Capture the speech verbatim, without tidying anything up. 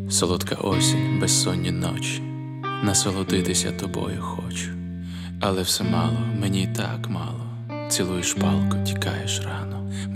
Солодка осінь, безсонні ночі, насолодитися тобою хочу, але все мало, мені й так мало. Цілуєш палко, тікаєш рано,